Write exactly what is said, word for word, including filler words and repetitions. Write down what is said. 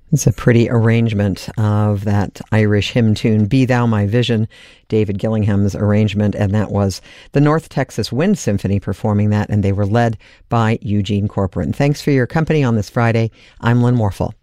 It's a pretty arrangement of that Irish hymn tune, Be Thou My Vision, David Gillingham's arrangement, and that was the North Texas Wind Symphony performing that, and they were led by Eugene Corcoran. Thanks for your company on this Friday. I'm Lynn Warfel.